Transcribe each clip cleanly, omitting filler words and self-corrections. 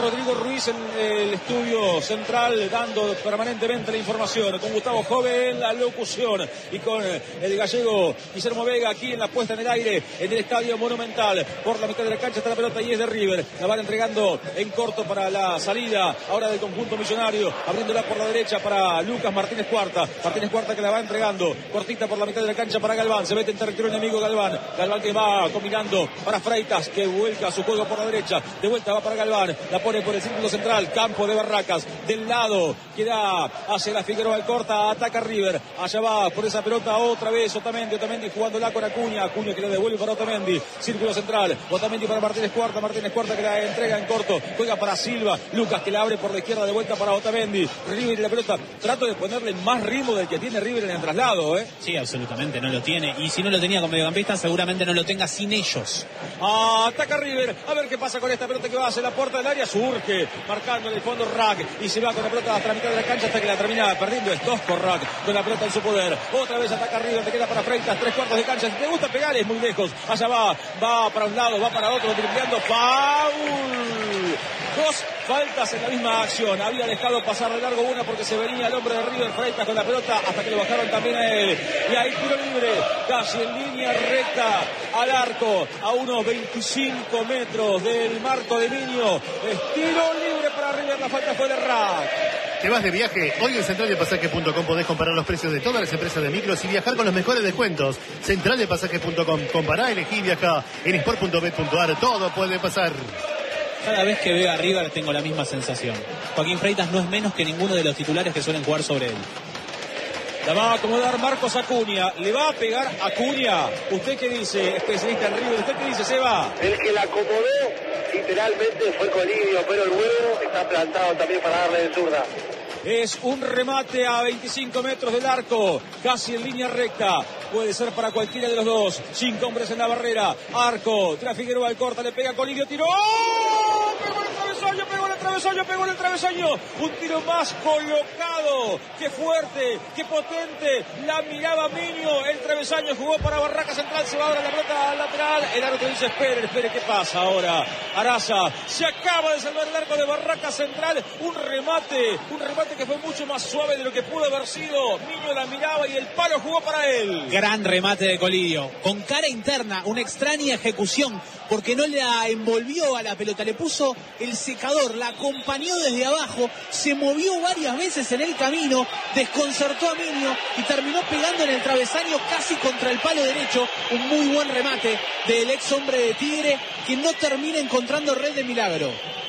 Rodrigo Ruiz en el estudio central, dando permanentemente la información, con Gustavo Jove en la locución y con el gallego Guillermo Vega aquí en la puesta en el aire en el Estadio Monumental. Por la mitad de la cancha está la pelota y es de River. La van entregando en corto para la salida ahora del conjunto millonario, abriéndola por la derecha para Lucas Martínez Cuarta. Martínez Cuarta que la va entregando cortita por la mitad de la cancha para Galván. Se mete en territorio enemigo Galván. Galván que va combinando para Freitas, que vuelca su juego por la derecha. De vuelta va para Galván. La pone por el círculo central. Campo de Barracas. Del lado que da hacia la Figueroa Alcorta. Ataca River. Allá va por esa pelota otra vez Otamendi. Otamendi jugándola con Acuña. Acuña que la devuelve para Otamendi. Círculo central. Otamendi para Martínez Cuarta. Martínez Cuarta que la entrega en corto. Juega para Silva. Lucas que la abre por la izquierda de vuelta para Otamendi. River y la pelota. Trato de ponerle más ritmo del que tiene River en el traslado, ¿eh? Sí, absolutamente, no lo tiene. Y si no lo tenía con mediocampista, seguramente no lo tenga sin ellos. Ataca River. A ver qué pasa con esta pelota que va hacia la puerta del área. Surge, marcando en el fondo Rack. Y se va con la pelota hasta la mitad de la cancha hasta que la termina perdiendo. Es Tosco Rack con la pelota en su poder. Otra vez ataca River. Te queda para Freitas. 3/4 de cancha. Si te gusta pegar, es muy lejos. Allá va. Va para un lado, va para otro. Dribleando. ¡Foul! Dos faltas en la misma acción. Había dejado pasar de largo una porque se venía el hombre de River Freitas con la pelota hasta que lo bajaron también a él. Y ahí tiro libre, casi en línea recta al arco, a unos 25 metros del marco de Miño. Es tiro libre para River, la falta fue de Rack. ¿Te vas de viaje? Hoy en centraldepasajes.com podés comparar los precios de todas las empresas de micros y viajar con los mejores descuentos. Centraldepasajes.com, compará, elegí, viaja en sport.bet.ar. Todo puede pasar. Cada vez que veo a River tengo la misma sensación. Joaquín Freitas no es menos que ninguno de los titulares que suelen jugar sobre él. La va a acomodar Marcos Acuña. ¿Le va a pegar Acuña? ¿Usted qué dice, especialista en River? ¿Usted qué dice, Seba? El que la acomodó literalmente fue Colidio, pero el huevo está plantado también para darle de zurda. Es un remate a 25 metros del arco, casi en línea recta. Puede ser para cualquiera de los dos. 5 hombres en la barrera. Arco, tira Figueroa Alcorta, le pega Colidio, tiró. ¡Oh! Pegó en el travesaño. Un tiro más colocado. Qué fuerte, qué potente. La miraba Miño. El travesaño jugó para Barraca Central. Se va ahora la pelota al lateral. El árbitro dice, espere, ¿qué pasa ahora? Araza se acaba de salvar el arco de Barraca Central. Un remate que fue mucho más suave de lo que pudo haber sido. Miño la miraba y el palo jugó para él. Gran remate de Colidio. Con cara interna, una extraña ejecución, porque no la envolvió a la pelota, le puso el secador, la acompañó desde abajo, se movió varias veces en el camino, desconcertó a Miño y terminó pegando en el travesaño casi contra el palo derecho. Un muy buen remate del ex hombre de Tigre, que no termina encontrando red de milagro.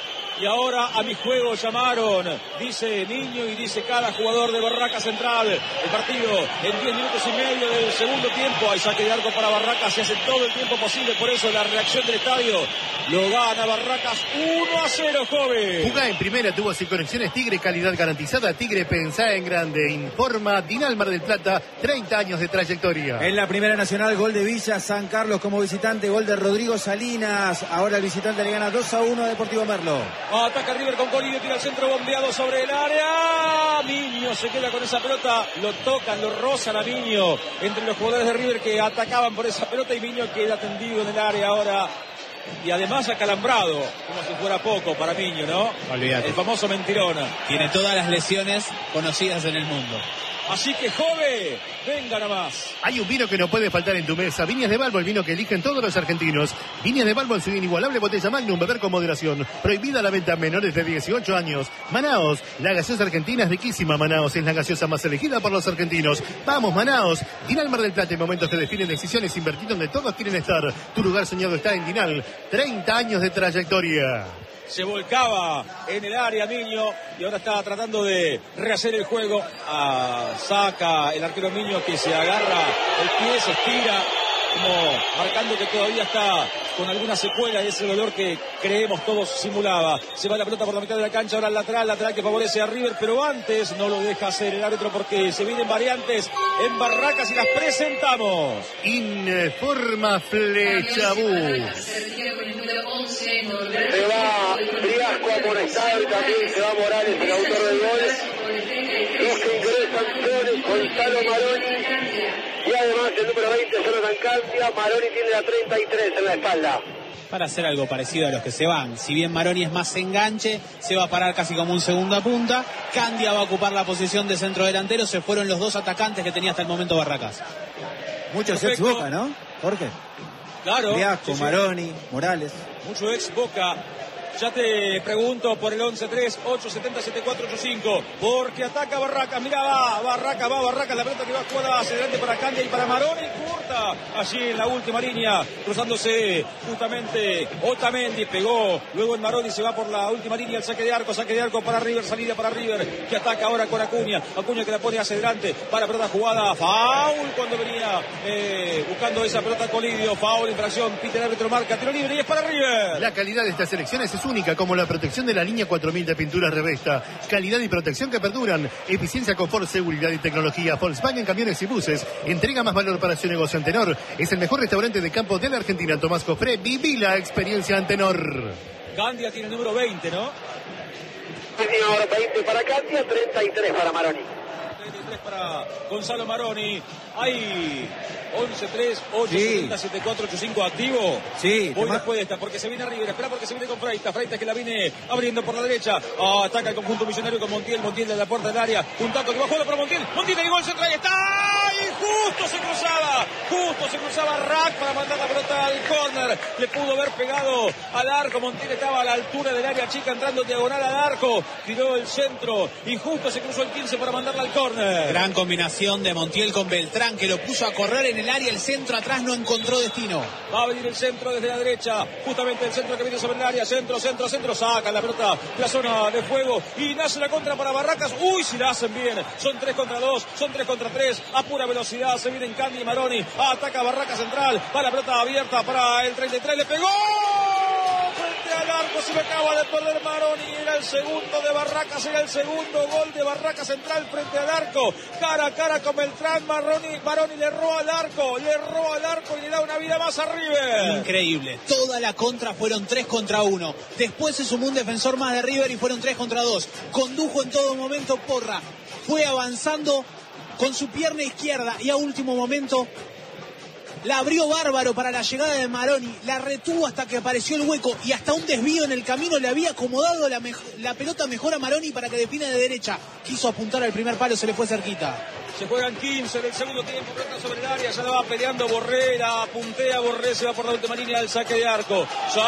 Y ahora a mi juego llamaron, dice Niño y dice cada jugador de Barraca Central. El partido en 10 minutos y medio del segundo tiempo. Hay saque de arco para Barracas, se hace todo el tiempo posible. Por eso la reacción del estadio lo gana Barracas 1-0, joven. Jugá en primera, tuvo sin conexiones Tigre, calidad garantizada. Tigre, pensá en grande. Informa Dinal Mar del Plata, 30 años de trayectoria. En la Primera Nacional, gol de Villa San Carlos como visitante, gol de Rodrigo Salinas. Ahora el visitante le gana 2-1 a Deportivo Merlo. Ataca River con Colidio, tira al centro bombeado sobre el área. Miño se queda con esa pelota, lo tocan, lo rozan a Miño entre los jugadores de River que atacaban por esa pelota y Miño queda tendido en el área ahora. Y además acalambrado, como si fuera poco para Miño, ¿no? Olvídate. El famoso mentirona. Tiene todas las lesiones conocidas en el mundo. Así que, joven, venga nomás. Hay un vino que no puede faltar en tu mesa. Viñas de Balbo, el vino que eligen todos los argentinos. Viñas de Balbo en su inigualable botella Magnum, beber con moderación. Prohibida la venta a menores de 18 años. Manaos, la gaseosa argentina es riquísima. Manaos es la gaseosa más elegida por los argentinos. Vamos, Manaos. Dinal Mar del Plata, en momentos que definen decisiones, invertir donde todos quieren estar. Tu lugar soñado está en Dinal. 30 años de trayectoria. Se volcaba en el área Miño y ahora está tratando de rehacer el juego. Saca el arquero Miño que se agarra el pie, se estira, como marcando que todavía está con alguna secuela de ese dolor que creemos todos simulaba. Se va la pelota por la mitad de la cancha, ahora el lateral que favorece a River, pero antes no lo deja hacer el árbitro porque se vienen variantes en Barracas y las presentamos. Informa Flechabú. Se va Briasco amonestado y también se va Morales, el autor del gol. Los que ingresan son Gonzalo Maroni y además el número 20, Jonathan Candia. Maroni tiene la 33 en la espalda. para hacer algo parecido a los que se van. Si bien Maroni es más enganche, se va a parar casi como un segunda punta. Candia va a ocupar la posición de centro delantero. Se fueron los dos atacantes que tenía hasta el momento Barracas. Muchos ex Boca, ¿no, Jorge? Claro. Viasco, sí. Maroni, Morales. Mucho ex Boca. Ya te pregunto por el 11-3-870-7485. Porque ataca Barracas. Mira, va Barracas. La pelota que va a jugar hacia adelante para Candia y para Maroni. Corta allí en la última línea. Cruzándose justamente Otamendi. Pegó. Luego el Maroni se va por la última línea. El saque de arco para River. Salida para River. Que ataca ahora con Acuña. Acuña que la pone hacia adelante. Para pelota jugada. Foul cuando venía buscando esa pelota Colidio. Foul, infracción. Pite el árbitro, marca. Tiro libre y es para River. La calidad de estas selecciones es única, como la protección de la línea 4000 de pinturas Revesta. Calidad y protección que perduran. Eficiencia, confort, seguridad y tecnología. Volkswagen Camiones y Buses. Entrega más valor para su negocio. Antenor es el mejor restaurante de campo de la Argentina. Tomás Cofré, viví la experiencia Antenor. Candia tiene el número 20, ¿no? Tenía ahora 20 para Candia, 33 para Maroni. 33 para Gonzalo Maroni. Hay 11-3-870-7485 activo. Sí. Voy después de esta, porque se viene River. Espera porque se viene con Freitas. Freitas que la viene abriendo por la derecha. Ataca el conjunto millonario con Montiel. Montiel de la puerta del área. Un taco que va a jugar para Montiel. Montiel y gol central. ¡Está! Y justo se cruzaba Rack para mandar la pelota al córner. Le pudo haber pegado al arco. Montiel estaba a la altura del área chica, entrando diagonal al arco. Tiró el centro y justo se cruzó el 15 para mandarla al córner. Gran combinación de Montiel con Beltrán, que lo puso a correr en el área. El centro atrás no encontró destino. Va a venir el centro desde la derecha. Justamente el centro que viene sobre el área. Centro. Saca la pelota de la zona de fuego. Y nace la contra para Barracas. Uy, si la hacen bien. Son 3 contra 2. Son 3 contra 3. A pura velocidad se vienen Candia y Maroni. Ataca Barracas central. Va la pelota abierta para el 33. Le pegó. Frente al arco. Se me acaba de perder Maroni. Era el segundo de Barracas. Era el segundo gol de Barracas central frente al arco. Cara a cara con Beltrán. Maroni le erró al arco y le da una vida más a River. Increíble. Toda la contra fueron 3 contra 1. Después se sumó un defensor más de River y fueron 3 contra 2. Condujo en todo momento Porra. Fue avanzando con su pierna izquierda y a último momento la abrió bárbaro para la llegada de Maroni, la retuvo hasta que apareció el hueco y hasta un desvío en el camino le había acomodado la pelota mejor a Maroni para que defina de derecha. Quiso apuntar al primer palo, se le fue cerquita. Se juegan 15 del segundo tiempo, pelota sobre el área, ya la va peleando Borré, la puntea Borré, se va por la última línea del saque de arco,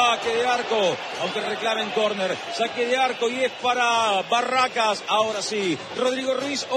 aunque reclamen córner, saque de arco y es para Barracas, ahora sí, Rodrigo Ruiz,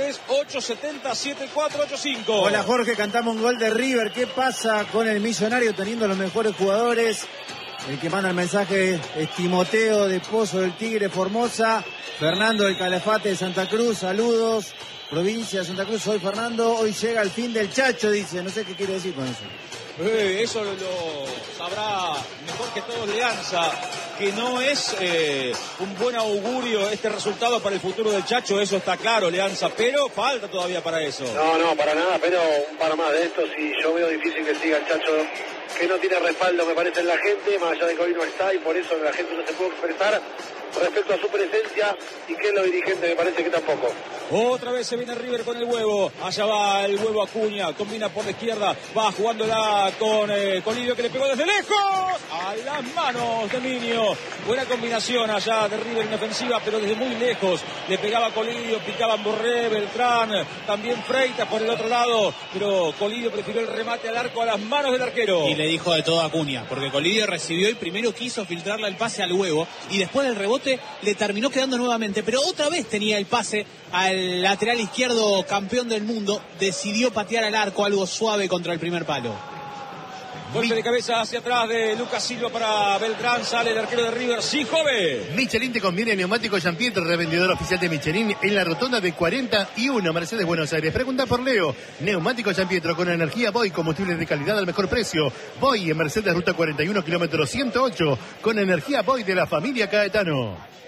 11-3-870-7485. Hola Jorge, cantamos un gol de River, ¿qué pasa con el millonario teniendo los mejores jugadores? El que manda el mensaje es Timoteo de Pozo del Tigre, Formosa, Fernando del Calafate de Santa Cruz, saludos. Provincia de Santa Cruz, soy Fernando, hoy llega el fin del Chacho, dice, no sé qué quiere decir con eso. Eso lo sabrá mejor que todos Leanza, que no es un buen augurio este resultado para el futuro del Chacho, eso está claro, Leanza, pero falta todavía para eso. No, para nada, pero un par más de estos y yo veo difícil que siga el Chacho, que no tiene respaldo, me parece, en la gente, más allá de que hoy no está y por eso la gente no se puede expresar respecto a su presencia y que los dirigentes me parece que tampoco. Otra vez se viene River con el huevo, allá va el huevo Acuña, combina por la izquierda, va jugándola con Colidio que le pegó desde lejos, a las manos de Minio, buena combinación allá de River en ofensiva, pero desde muy lejos, le pegaba Colidio, picaban Borré, Beltrán, también Freitas por el otro lado, pero Colidio prefirió el remate al arco a las manos del arquero. Y le dijo de todo a Acuña, porque Colidio recibió y primero quiso filtrarle el pase al huevo, y después del rebote le terminó quedando nuevamente, pero otra vez tenía el pase al lateral izquierdo campeón del mundo, decidió patear al arco, algo suave contra el primer palo. Golpe de cabeza hacia atrás de Lucas Silva para Beltrán, sale el arquero de River, sí, joven. Michelin te conviene neumático Jean-Pierre, revendedor oficial de Michelin en la rotonda de 41, Mercedes, Buenos Aires. Pregunta por Leo. Neumático Jean-Pierre con energía Boy, combustible de calidad al mejor precio. Boy en Mercedes, ruta 41, kilómetro 108, con energía Boy de la familia Caetano.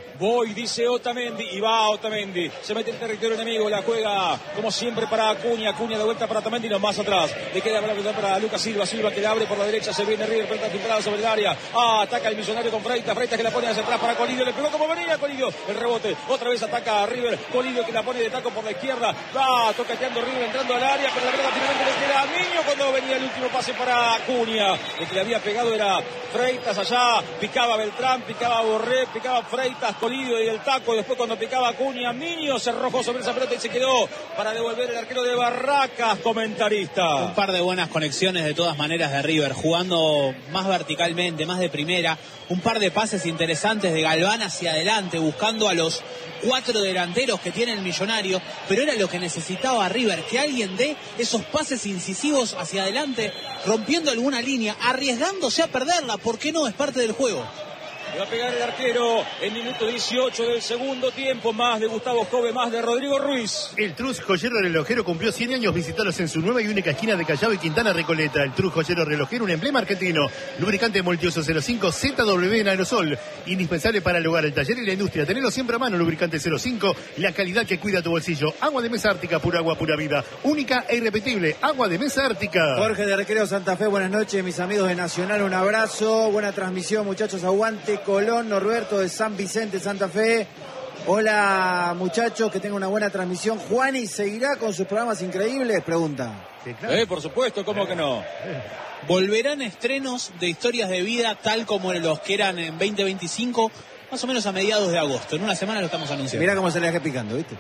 Voy, dice Otamendi, y va Otamendi. Se mete en territorio enemigo, la juega como siempre para Acuña. Acuña de vuelta para Otamendi, no más atrás. Le queda para Lucas Silva. Silva que le abre por la derecha, se viene River, pelota filtrada sobre el área. Ataca el Millonario con Freitas. Freitas que la pone hacia atrás para Colidio. Le pegó como venía Colidio. El rebote, otra vez ataca a River. Colidio que la pone de taco por la izquierda. Va tocateando River, entrando al área, pero la pelota finalmente le queda a Miño cuando venía el último pase para Acuña. El que le había pegado era Freitas allá. Picaba Beltrán, picaba Borré, picaba Freitas, Colidio y el taco. Después cuando picaba Acuña, Miño se arrojó sobre esa pelota y se quedó para devolver el arquero de Barracas, comentarista. Un par de buenas conexiones de todas maneras de River, jugando más verticalmente, más de primera. Un par de pases interesantes de Galván hacia adelante, buscando a los 4 delanteros que tiene el Millonario, pero era lo que necesitaba River, que alguien dé esos pases incisivos hacia adelante, rompiendo alguna línea, arriesgándose a perderla. ¿Por qué no? Es parte del juego. Le va a pegar el arquero en minuto 18 del segundo tiempo. Más de Gustavo Jove, más de Rodrigo Ruiz. El Trus Joyero Relojero cumplió 100 años. Visítalos en su nueva y única esquina de Callao y Quintana Recoleta. El Trus Joyero Relojero, un emblema argentino. Lubricante Multiuso 05 ZW en aerosol. Indispensable para el hogar, el taller y la industria. Tenelo siempre a mano. Lubricante 05. La calidad que cuida tu bolsillo. Agua de mesa ártica, pura agua, pura vida. Única e irrepetible. Agua de mesa ártica. Jorge de Recreo Santa Fe, buenas noches, mis amigos de Nacional. Un abrazo. Buena transmisión, muchachos. Aguante Colón. Norberto de San Vicente, Santa Fe. Hola, muchachos, que tengan una buena transmisión. ¿Juani seguirá con sus programas increíbles? Pregunta. Sí, claro. Por supuesto, ¿cómo que no? Volverán estrenos de historias de vida tal como los que eran en 2025, más o menos a mediados de agosto. En una semana lo estamos anunciando. Mirá cómo se le deja picando, ¿viste?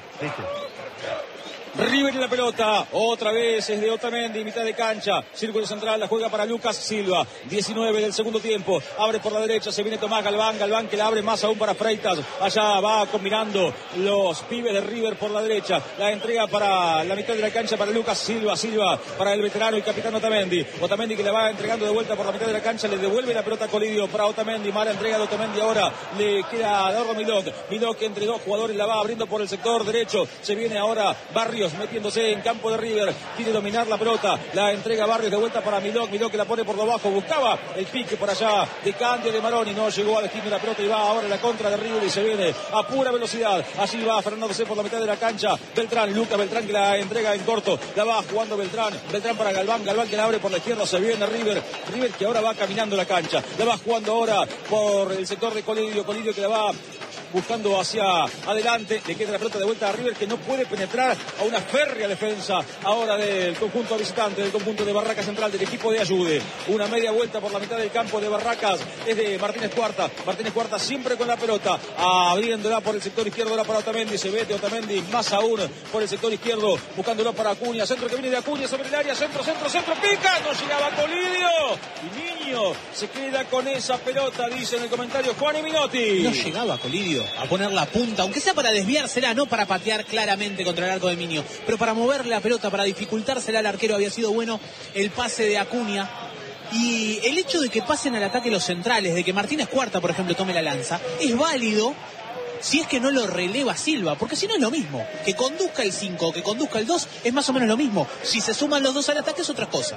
River en la pelota, otra vez es de Otamendi, mitad de cancha, círculo central, la juega para Lucas Silva, 19 del segundo tiempo, abre por la derecha, se viene Tomás Galván, Galván que la abre más aún para Freitas, allá va combinando los pibes de River por la derecha, la entrega para la mitad de la cancha para Lucas Silva, Silva para el veterano y capitán Otamendi, Otamendi que le va entregando de vuelta por la mitad de la cancha, le devuelve la pelota a Colidio para Otamendi, mala entrega de Otamendi, ahora le queda a Dordo Milok que entre dos jugadores la va abriendo por el sector derecho, se viene ahora Barrios metiéndose en campo de River, quiere dominar la pelota, la entrega Barrios de vuelta para Milok que la pone por lo bajo, buscaba el pique por allá de Candia de Maroni, no llegó a destino la pelota y va ahora la contra de River y se viene a pura velocidad, allí va Fernando C por la mitad de la cancha, Beltrán, Lucas Beltrán que la entrega en corto, la va jugando Beltrán para Galván que la abre por la izquierda, se viene River que ahora va caminando la cancha, la va jugando ahora por el sector de Colidio que la va buscando hacia adelante, le queda la pelota de vuelta a River que no puede penetrar a una férrea defensa ahora del conjunto visitante, del conjunto de Barracas Central, del equipo de Ayude, una media vuelta por la mitad del campo de Barracas, es de Martínez Cuarta siempre con la pelota, abriéndola por el sector izquierdo ahora para Otamendi, se vete Otamendi más aún por el sector izquierdo, buscándolo para Acuña, centro que viene de Acuña sobre el área, centro, pica, no llegaba Colidio, y Niño se queda con esa pelota, dice en el comentario Juan Minotti. No llegaba Colidio a poner la punta, aunque sea para desviársela, no para patear claramente contra el arco de Miño, pero para moverle la pelota, para dificultársela al arquero. Había sido bueno el pase de Acuña. Y el hecho de que pasen al ataque los centrales, de que Martínez Cuarta, por ejemplo, tome la lanza, es válido si es que no lo releva Silva, porque si no es lo mismo. Que conduzca el 5 o que conduzca el 2 es más o menos lo mismo. Si se suman los dos al ataque es otra cosa.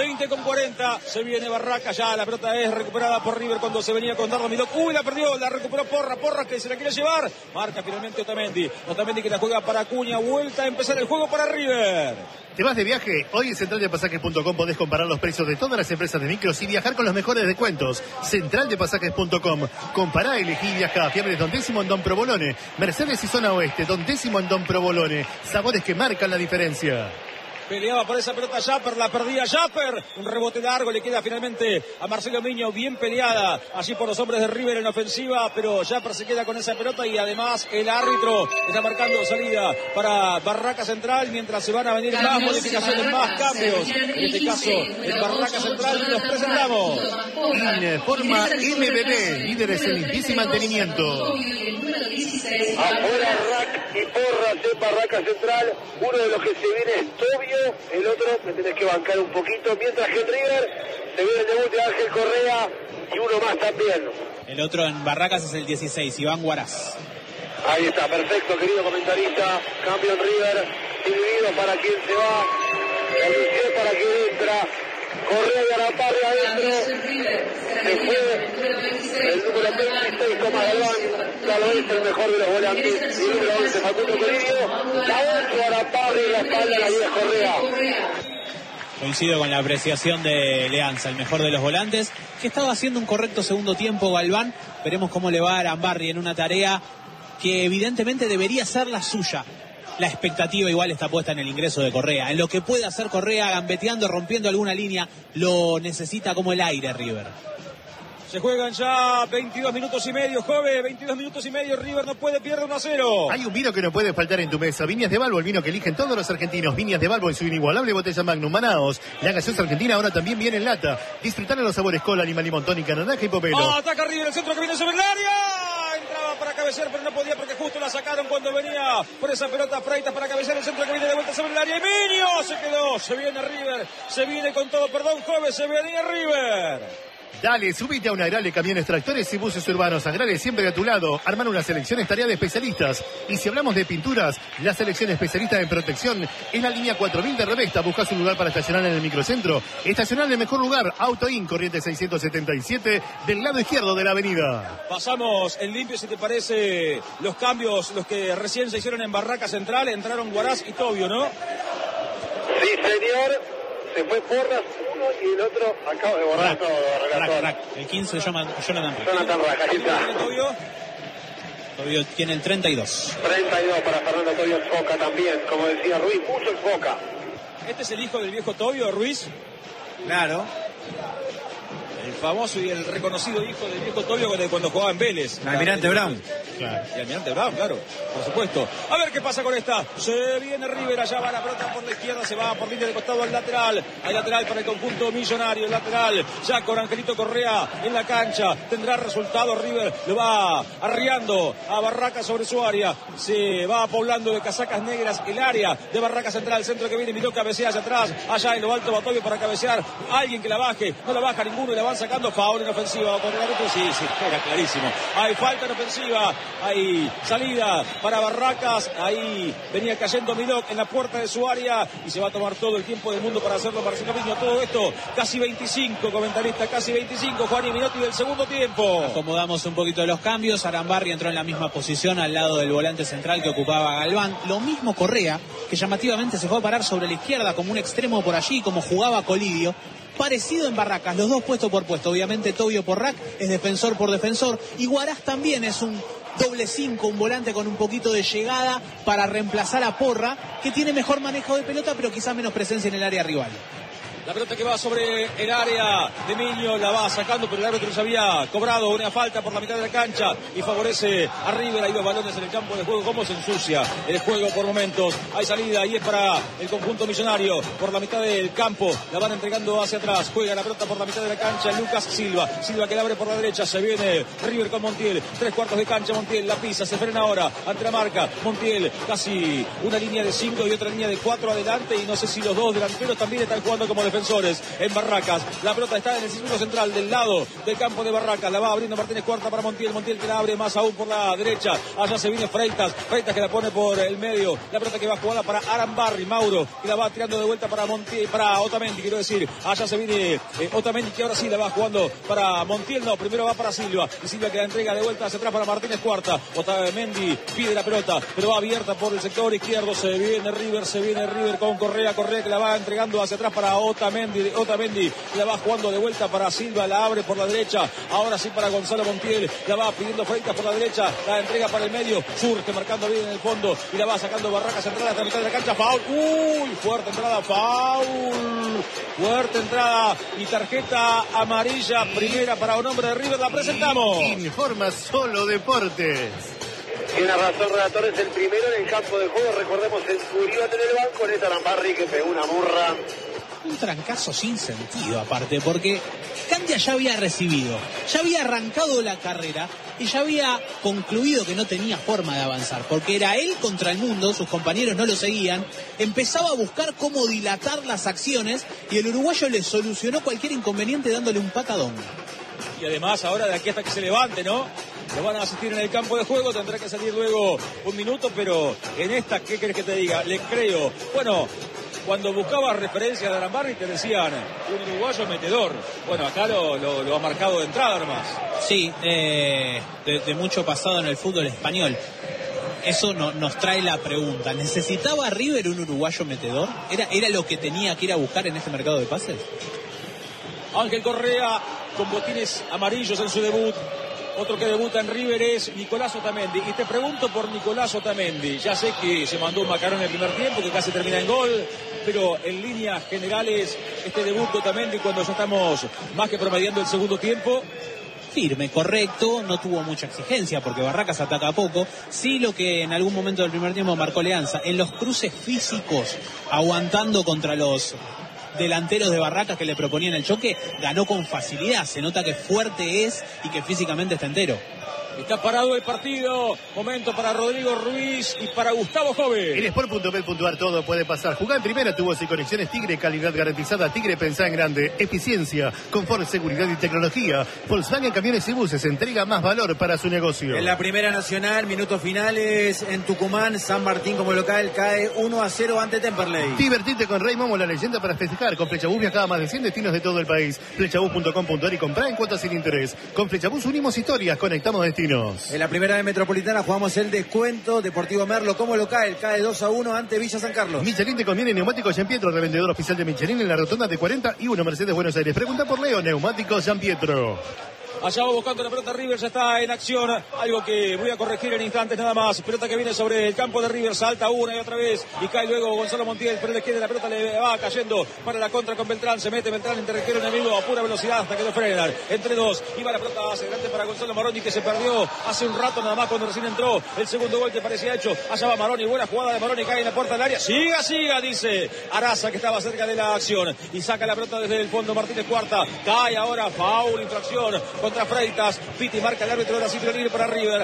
20:40, se viene Barraca, ya la pelota es recuperada por River cuando se venía con Dardo Milok. La perdió, la recuperó Porra que se la quiere llevar. Marca finalmente Otamendi que la juega para Acuña, vuelta a empezar el juego para River. ¿Te vas de viaje? Hoy en centraldepasajes.com podés comparar los precios de todas las empresas de micros y viajar con los mejores descuentos. Centraldepasajes.com. Compará, elegí y viajá. Fiambres Don Décimo en Don Provolone. Mercedes y Zona Oeste. Don Décimo en Don Provolone. Sabores que marcan la diferencia. Peleaba por esa pelota Japper, la perdía Japper, un rebote largo, le queda finalmente a Marcelo Miño, bien peleada allí por los hombres de River en ofensiva, pero Japper se queda con esa pelota y además el árbitro está marcando salida para Barraca Central mientras se van a venir más modificaciones, más cambios. En este caso, en Barraca Central los presentamos. Informa MBB, líderes en limpieza y mantenimiento. Afuera Rack y Porras en Barraca Central, uno de los que se viene es Tobio, el otro me tenés que bancar un poquito, mientras que en River se viene el debut de Ángel Correa y uno más también. El otro en Barracas es el 16, Iván Guaraz. Ahí está, perfecto, querido comentarista, cambio en River, dividido para quien se va, la ilusión para quien entra, Correa y Arapari adentro. Se fue el número 26, Tomás Galván. Ya lo es el mejor de los volantes. Y el número 11, Facundo Colidio. La 8, Arapari, la espalda, la 10, Correa. Coincido con la apreciación de Leanza, el mejor de los volantes, que estaba haciendo un correcto segundo tiempo Galván. Veremos cómo le va a Arambarri en una tarea que evidentemente debería ser la suya. La expectativa igual está puesta en el ingreso de Correa. En lo que puede hacer Correa, gambeteando, rompiendo alguna línea, lo necesita como el aire River. Se juegan ya 22 minutos y medio, Jove, 22 minutos y medio, River no puede, pierde 1-0. Hay un vino que no puede faltar en tu mesa. Viñas de Balbo, el vino que eligen todos los argentinos. Viñas de Balbo en su inigualable botella Magnum. Manaos, la gaseosa argentina ahora también viene en lata. Disfrutar de los sabores cola, lima, limón, tónica, naranja y pomelo. Ataca River, el centro que viene sobre el área. Entraba para cabecear, pero no podía porque justo la sacaron cuando venía por esa pelota Freitas para cabecear el centro que viene de vuelta sobre el área. Y Minio se quedó, se viene River, se viene con todo, perdón, Jove, se venía River. Dale, subite a una Agrale, camiones, tractores y buses urbanos. Agrale siempre a tu lado. Arman una selección es tarea de especialistas. Y si hablamos de pinturas, la selección especialista en protección es la línea 4000 de Revesta. Buscas un lugar para estacionar en el microcentro. Estacionar en el mejor lugar. Auto In, corriente 677, del lado izquierdo de la avenida. Pasamos en limpio, si te parece, los cambios, los que recién se hicieron en Barraca Central. Entraron Guaraz y Tobio, ¿no? Sí, señor. Se fue Porras uno y el otro acaba de borrar todo. Rack. El 15 Jonathan Rack, ahí está. Tobio tiene el 32. 32 para Fernando Tobio Foca también, como decía Ruiz, mucho Foca. ¿Este es el hijo del viejo Tobio, Ruiz? Claro. El famoso y el reconocido hijo del viejo Tobio cuando jugaba en Vélez. El Almirante Brown. Claro. Y Almirante Brown, claro, por supuesto. A ver qué pasa con esta. Se viene River, allá va la pelota por la izquierda, se va por línea de costado al lateral. Hay lateral para el conjunto millonario, el lateral ya con Angelito Correa en la cancha. Tendrá resultado River, lo va arriando a Barraca sobre su área. Se va poblando de casacas negras el área de Barraca Central, centro que viene, miró, cabecea hacia atrás. Allá en lo alto va Tobio para cabecear. Alguien que la baje, no la baja ninguno y la van sacando. Faul en ofensiva con el árbitro, sí, era clarísimo. Hay falta en ofensiva, hay salida para Barracas, ahí venía cayendo Milok en la puerta de su área y se va a tomar todo el tiempo del mundo para hacerlo Marcelo Miño. Todo esto, casi 25, comentarista, casi 25, Juan y Minotti del segundo tiempo. Acomodamos un poquito los cambios. Arambarri entró en la misma posición al lado del volante central que ocupaba Galván. Lo mismo Correa, que llamativamente se fue a parar sobre la izquierda como un extremo por allí, como jugaba Colidio. Parecido en Barracas, los dos puesto por puesto. Obviamente Tobio por Rack es defensor por defensor. Y Guaraz también es un doble 5, un volante con un poquito de llegada para reemplazar a Porra, que tiene mejor manejo de pelota, pero quizás menos presencia en el área rival. La pelota que va sobre el área de Miño la va sacando, pero el árbitro ya había cobrado una falta por la mitad de la cancha y favorece a River. Hay dos balones en el campo de juego. Cómo se ensucia el juego por momentos. Hay salida y es para el conjunto millonario por la mitad del campo. La van entregando hacia atrás. Juega la pelota por la mitad de la cancha Lucas Silva. Silva que la abre por la derecha. Se viene River con Montiel. 3/4 de cancha. Montiel la pisa. Se frena ahora ante la marca. Montiel casi una línea de 5 y otra línea de 4 adelante. Y no sé si los dos delanteros también están jugando como defensores en Barracas. La pelota está en el círculo central del lado del campo de Barracas. La va abriendo Martínez Cuarta para Montiel. Montiel que la abre más aún por la derecha. Allá se viene Freitas. Freitas que la pone por el medio. La pelota que va jugada para Arambarri. Mauro que la va tirando de vuelta para Montiel, para Otamendi, quiero decir. Allá se viene Otamendi que ahora sí la va jugando para Montiel. No, primero va para Silva. Y Silva que la entrega de vuelta hacia atrás para Martínez Cuarta. Otamendi pide la pelota, pero va abierta por el sector izquierdo. Se viene River con Correa. Correa que la va entregando hacia atrás para Otamendi la va jugando de vuelta para Silva, la abre por la derecha, ahora sí para Gonzalo Montiel, la va pidiendo Freitas por la derecha, la entrega para el medio, surge marcando bien en el fondo y la va sacando Barracas Central hasta la mitad de la cancha. Foul, fuerte entrada, foul, fuerte entrada y tarjeta amarilla primera para un hombre de River. La presentamos. Informa Solo Deportes. Tiene razón, relator, es el primero en el campo de juego. Recordemos el Uribe en el banco, en Arambarri que pegó una burra. Un trancazo sin sentido aparte, porque Candia ya había recibido, ya había arrancado la carrera y ya había concluido que no tenía forma de avanzar, porque era él contra el mundo, sus compañeros no lo seguían, empezaba a buscar cómo dilatar las acciones y el uruguayo le solucionó cualquier inconveniente dándole un patadón. Y además ahora de aquí hasta que se levante, ¿no? Lo van a asistir en el campo de juego, tendrá que salir luego un minuto, pero en esta, ¿qué querés que te diga? Le creo. Bueno, cuando buscabas referencias de Arambarri te decían un uruguayo metedor. Bueno, acá lo ha marcado de entrada nomás. Sí, de mucho pasado en el fútbol español. Eso nos trae la pregunta, ¿necesitaba River un uruguayo metedor? ¿Era lo que tenía que ir a buscar en este mercado de pases? Ángel Correa con botines amarillos en su debut. Otro que debuta en River es Nicolás Otamendi. Y te pregunto por Nicolás Otamendi. Ya sé que se mandó un macarón en el primer tiempo, que casi termina en gol, pero en líneas generales este debut de Otamendi, cuando ya estamos más que promediando el segundo tiempo, firme, correcto, no tuvo mucha exigencia porque Barracas ataca poco. Sí, lo que en algún momento del primer tiempo marcó Leanza, en los cruces físicos, aguantando contra los delanteros de Barracas que le proponían el choque, ganó con facilidad. Se nota que fuerte es y que físicamente está entero. Está parado el partido. Momento para Rodrigo Ruiz y para Gustavo Jove. En Sport.bet.ar todo puede pasar. Jugá en primera, tubos y conexiones Tigre, calidad garantizada. Tigre, pensá en grande. Eficiencia, confort, seguridad y tecnología. Volkswagen Camiones y Buses entrega más valor para su negocio. En la Primera Nacional, minutos finales en Tucumán. San Martín como local cae 1-0 ante Temperley. Divertite con Rey Momo, la leyenda para festejar. Con Flechabús viajaba a más de 100 destinos de todo el país. Flechabús.com.ar y comprá en cuotas sin interés. Con Flechabús unimos historias, conectamos destinos. En la Primera de Metropolitana jugamos el descuento. Deportivo Merlo como local cae 2-1 ante Villa San Carlos. Michelin te conviene neumáticos Gian Pietro, revendedor oficial de Michelin en la rotonda de 41 Mercedes Buenos Aires. Pregunta por Leo, neumáticos Gian Pietro. Allá va buscando la pelota River, ya está en acción. Algo que voy a corregir en instantes nada más. Pelota que viene sobre el campo de River, salta una y otra vez. Y cae luego Gonzalo Montiel, pero le queda la pelota, le va cayendo para la contra con Beltrán. Se mete Beltrán entre arquero enemigo a pura velocidad hasta que lo frenan. Entre dos, iba la pelota hacia adelante para Gonzalo Maroni, que se perdió hace un rato nada más cuando recién entró. El segundo gol que parecía hecho. Allá va Maroni, buena jugada de Maroni, cae en la puerta del área. Siga, dice Araza, que estaba cerca de la acción. Y saca la pelota desde el fondo Martínez Cuarta. Cae ahora, foul, infracción contra Freitas. Piti marca el árbitro de la cifra libre para River.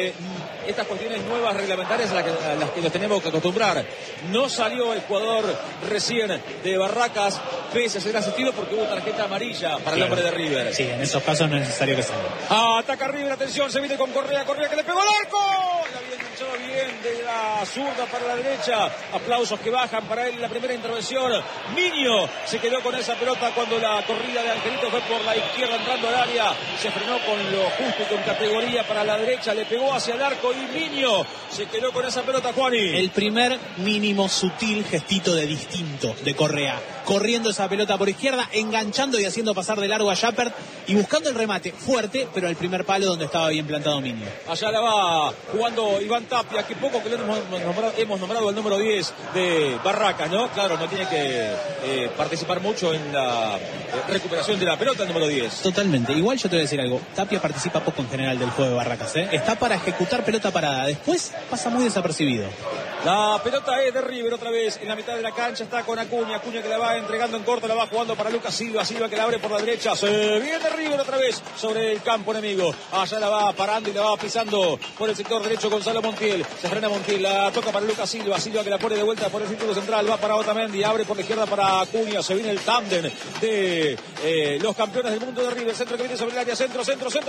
Estas cuestiones nuevas reglamentarias a las que nos tenemos que acostumbrar. No salió el jugador recién de Barracas, pese a ser asistido, porque hubo tarjeta amarilla para el hombre de River. Sí, en esos casos no es necesario que salga. Ataca River, atención, se viene con Correa que le pegó al arco. La había enganchado bien de la zurda para la derecha. Aplausos que bajan para él en la primera intervención. Miño se quedó con esa pelota cuando la corrida de Angelito fue por la izquierda entrando al área. Se frenó con lo justo y con categoría para la derecha, le pegó hacia el arco y Miño se quedó con esa pelota, Juani. El primer mínimo sutil gestito de distinto de Correa, corriendo esa pelota por izquierda, enganchando y haciendo pasar de largo a Jappert y buscando el remate fuerte, pero al primer palo donde estaba bien plantado Miño. Allá la va jugando Iván Tapia, que poco que le hemos nombrado el número 10 de Barracas, ¿no? Claro, no tiene que participar mucho en la recuperación de la pelota el número 10. Totalmente, igual yo te voy a decir algo, Tapia participa poco en general del juego de Barracas, ¿eh? Está para ejecutar pelota parada, después pasa muy desapercibido. La pelota es de River otra vez en la mitad de la cancha, está con Acuña que la va entregando en corto, la va jugando para Lucas Silva que la abre por la derecha, se viene River otra vez sobre el campo enemigo, allá la va parando y la va pisando por el sector derecho Gonzalo Montiel, se frena Montiel, la toca para Lucas Silva que la pone de vuelta por el círculo central, va para Otamendi, abre por la izquierda para Acuña, se viene el tándem de los campeones del mundo de River, centro que viene sobre el área, centro,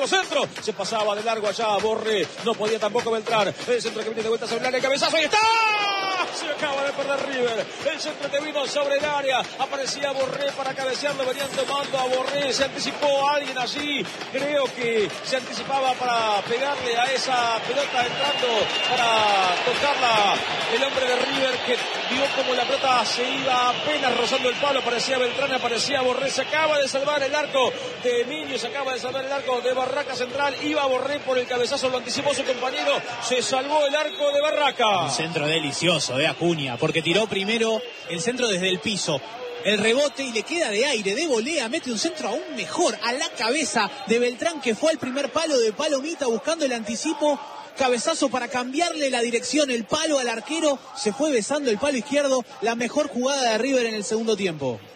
se pasaba de largo allá, Borré, no podía tampoco Beltrán, el centro que viene de vuelta sobre el área, cabezazo, y está. Se acaba de perder River. El centro que vino sobre el área. Aparecía Borré para cabecearlo. Venían tomando a Borré. Se anticipó a alguien allí. Creo que se anticipaba para pegarle a esa pelota entrando para tocarla. El hombre de River que vio como la pelota se iba apenas rozando el palo. Aparecía Beltrán, aparecía Borré. Se acaba de salvar el arco de Miño. Se acaba de salvar el arco de Barraca Central. Iba Borré por el cabezazo. Lo anticipó su compañero. Se salvó el arco de Barraca. Un centro delicioso de Acuña, porque tiró primero el centro desde el piso, el rebote y le queda de aire, de volea, mete un centro aún mejor a la cabeza de Beltrán, que fue al primer palo de Palomita buscando el anticipo, cabezazo para cambiarle la dirección, el palo al arquero, se fue besando el palo izquierdo, la mejor jugada de River en el segundo tiempo.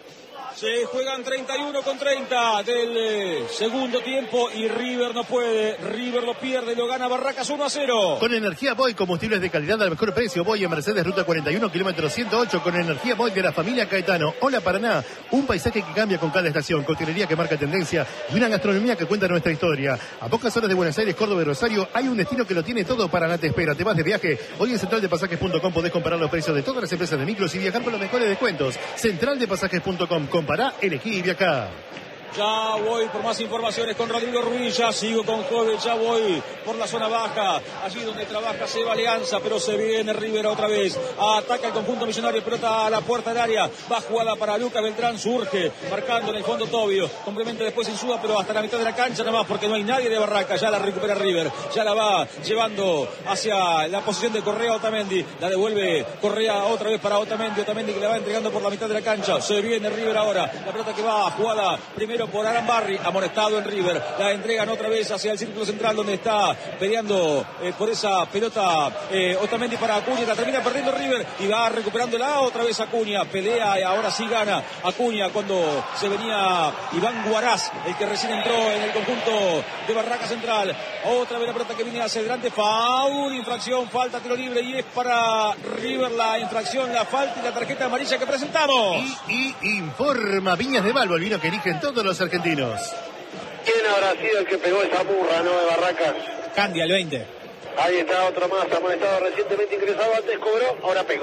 Se juegan 31 con 30 del segundo tiempo y River no puede. River lo pierde, lo gana Barracas 1-0. Con energía Boy, combustibles de calidad al mejor precio. Boy en Mercedes, ruta 41, kilómetro 108. Con energía Boy de la familia Caetano. Hola Paraná, un paisaje que cambia con cada estación. Coctelería que marca tendencia y una gastronomía que cuenta nuestra historia. A pocas horas de Buenos Aires, Córdoba y Rosario hay un destino que lo tiene todo. Paraná te espera. Te vas de viaje. Hoy en centraldepasajes.com podés comparar los precios de todas las empresas de micros y viajar con los mejores descuentos. Centraldepasajes.com. Compará, elegí y viajá. Ya voy por más informaciones con Rodrigo Ruiz, ya sigo con Joven, ya voy por la zona baja, allí donde trabaja Seba Alianza, pero se viene River otra vez, ataca el conjunto millonario, pelota a la puerta del área, va jugada para Lucas Beltrán, surge, marcando en el fondo Tobio, complementa después Insúa, pero hasta la mitad de la cancha nomás, porque no hay nadie de Barracas, ya la recupera River, ya la va llevando hacia la posición de Correa Otamendi, la devuelve Correa otra vez para Otamendi que la va entregando por la mitad de la cancha, se viene River ahora, la pelota que va jugada primero por Arambarri, amonestado en River, la entregan otra vez hacia el círculo central donde está peleando por esa pelota Otamendi para Acuña, la termina perdiendo River y va recuperándola otra vez Acuña, pelea y ahora sí gana Acuña cuando se venía Iván Guaraz, el que recién entró en el conjunto de Barraca Central, otra vez la pelota que viene hacia adelante, foul, infracción, falta, tiro libre y es para River la infracción, la falta y la tarjeta amarilla que presentamos. Y informa Viñas de Balbo, el vino que eligen todos los argentinos. ¿Quién habrá sido el que pegó esa burra, no, de Barracas? Candia, el 20. Ahí está otro más, amonestado recientemente ingresado, antes cobró, ahora pegó.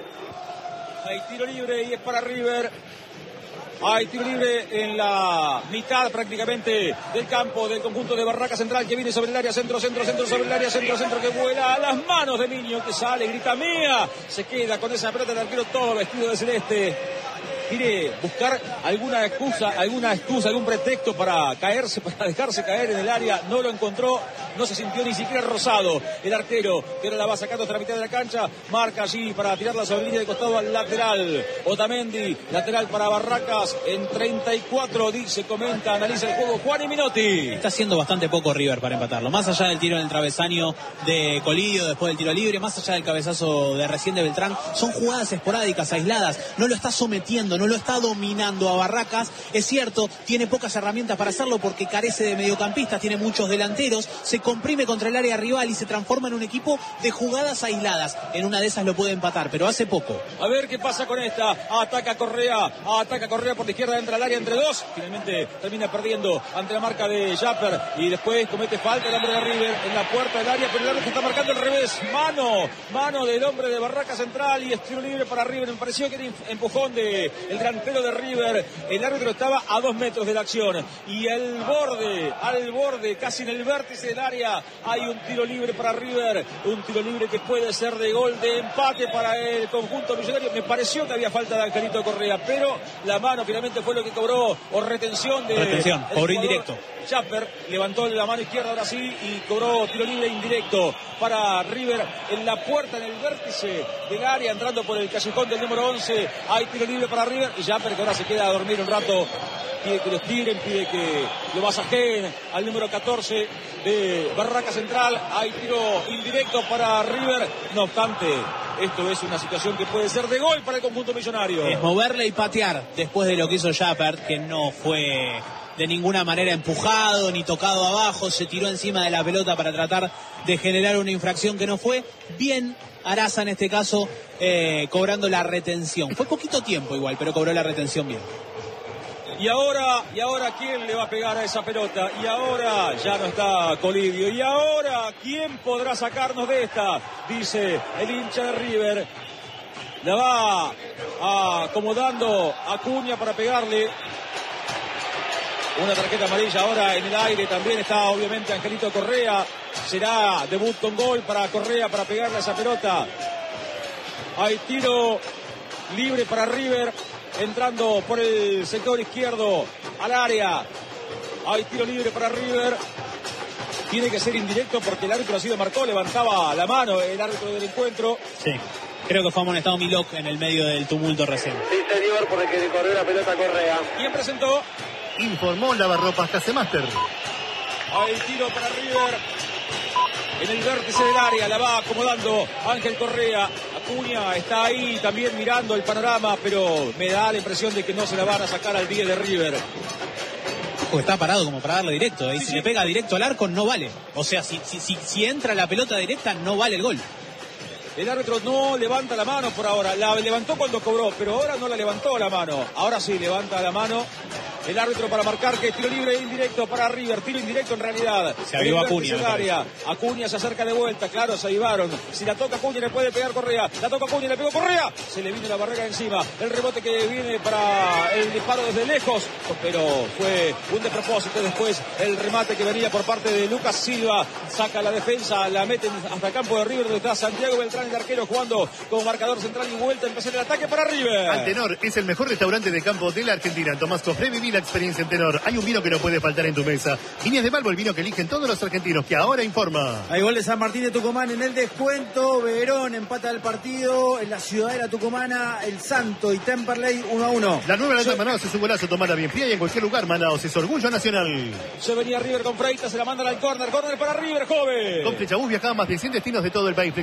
Hay tiro libre y es para River. Hay tiro libre en la mitad prácticamente del campo del conjunto de Barraca Central que viene sobre el área, centro sobre el área, centro que vuela a las manos de Miño que sale, grita mía, se queda con esa pelota de arquero todo vestido de celeste. Quiere buscar alguna excusa, algún pretexto para caerse, para dejarse caer en el área, no lo encontró, no se sintió ni siquiera rozado el arquero, que ahora la va sacando hasta la mitad de la cancha, marca allí para tirarla sobre la línea de costado al lateral, Otamendi, lateral para Barracas, en 34, dice, comenta, analiza el juego Juan y Minotti. Está haciendo bastante poco River para empatarlo, más allá del tiro en el travesaño de Colidio, después del tiro libre, más allá del cabezazo de recién de Beltrán, son jugadas esporádicas, aisladas, no lo está sometiendo, no lo está dominando a Barracas, es cierto, tiene pocas herramientas para hacerlo porque carece de mediocampistas, tiene muchos delanteros, se comprime contra el área rival y se transforma en un equipo de jugadas aisladas, en una de esas lo puede empatar, pero hace poco. A ver qué pasa con esta, ataca Correa por la izquierda, entra al área entre dos, finalmente termina perdiendo ante la marca de Japper y después comete falta el hombre de River en la puerta del área, pero el árbitro está marcando al revés, mano del hombre de Barraca Central y es tiro libre para River, me pareció que era empujón de el delantero de River, el árbitro estaba a 2 metros de la acción y al borde, casi en el vértice del área, hay un tiro libre para River, un tiro libre que puede ser de gol de empate para el conjunto millonario. Me pareció que había falta de Angelito Correa, pero la mano finalmente fue lo que cobró, o retención, cobró indirecto. Chapper levantó la mano izquierda ahora sí y cobró tiro libre indirecto para River en la puerta, en el vértice del área, entrando por el callejón del número 11. Hay tiro libre para River y Chapper que ahora se queda a dormir un rato, pide que los tiren, pide que lo masajeen al número 14 de Barraca Central. Hay tiro indirecto para River, no obstante esto es una situación que puede ser de gol para el conjunto millonario. Es moverle y patear después de lo que hizo Chapper, que no fue de ninguna manera empujado ni tocado abajo, se tiró encima de la pelota para tratar de generar una infracción que no fue. Bien Araza en este caso cobrando la retención. Fue poquito tiempo igual, pero cobró la retención bien. Y ahora, ¿quién le va a pegar a esa pelota? Y ahora ya no está Colidio. Y ahora, ¿quién podrá sacarnos de esta? Dice el hincha de River. La va acomodando Acuña para pegarle. Una tarjeta amarilla ahora en el aire. También está obviamente Angelito Correa. Será debut con gol para Correa para pegarle a esa pelota. Hay tiro libre para River. Entrando por el sector izquierdo al área. Hay tiro libre para River. Tiene que ser indirecto porque el árbitro así lo marcó. Levantaba la mano el árbitro del encuentro. Sí. Creo que fue amonestado Milok en el medio del tumulto recién. Sí, señor, por el que corrió la pelota Correa. ¿Quién presentó? Informó Lavarropas Casemaster. Hay tiro para River en el vértice del área. La va acomodando Ángel Correa. Acuña está ahí también mirando el panorama, pero me da la impresión de que no se la van a sacar al 10 de River. Porque está parado como para darle directo, y Sí, si sí. le pega directo al arco no vale. O sea, si entra la pelota directa no vale el gol. El árbitro no levanta la mano por ahora. La levantó cuando cobró, pero ahora no la levantó la mano. Ahora sí levanta la mano el árbitro para marcar que tiro libre indirecto para River. Tiro indirecto en realidad. Se avivó Acuña, me área. Acuña se acerca de vuelta. Claro, se avivaron. Si la toca Acuña le puede pegar Correa. La toca Acuña, le pegó Correa. Se le vino la barrera encima. El rebote que viene para el disparo desde lejos. Pero fue un despropósito después. El remate que venía por parte de Lucas Silva. Saca la defensa. La meten hasta el campo de River donde está Santiago Beltrán, el arquero, jugando como marcador central y vuelta a empezar el ataque para River. Antenor es el mejor restaurante de campo de la Argentina. Tomás Cofré, viví la experiencia en Tenor. Hay un vino que no puede faltar en tu mesa. Viñas de Balbo, el vino que eligen todos los argentinos, que ahora informa. Hay gol de San Martín de Tucumán en el descuento. Verón empata el partido. En la Ciudadela tucumana, el Santo y Temperley 1-1. La nueva lata de Manaos es un golazo, tomala bien fría y en cualquier lugar. Manaos es orgullo nacional. Se venía River con Freitas, se la mandan al córner. Córner para River, joven. Con Flechabús viajaba a más de 100 destinos de todo el país.